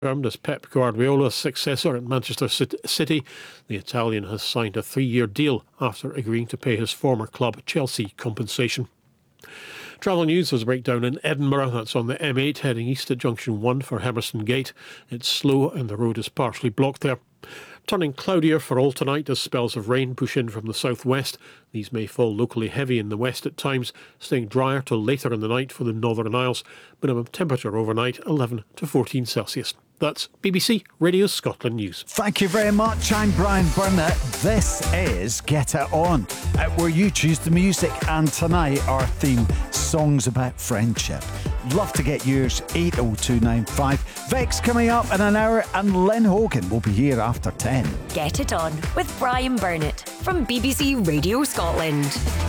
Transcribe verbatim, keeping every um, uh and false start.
Confirmed as Pep Guardiola's successor at Manchester City. The Italian has signed a three-year deal after agreeing to pay his former club Chelsea compensation. Travel news, there's a breakdown in Edinburgh. That's on the M eight heading east at junction one for Hammersmith Gate. It's slow and the road is partially blocked there. Turning cloudier for all tonight as spells of rain push in from the southwest. These may fall locally heavy in the west at times, staying drier till later in the night for the Northern Isles. Minimum temperature overnight eleven to fourteen Celsius. That's B B C Radio Scotland News. Thank you very much. I'm Brian Burnett. This is Get It On, uh, where you choose the music. And tonight, our theme, songs about friendship. Love to get yours, eight oh two nine five. Vex coming up in an hour, and Lynn Hogan will be here after ten. Get It On with Brian Burnett from B B C Radio Scotland.